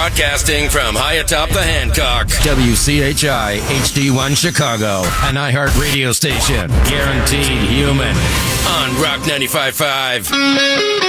Broadcasting from high atop the Hancock. WCHI HD1 Chicago. An iHeart radio station. Guaranteed human. On Rock 95.5.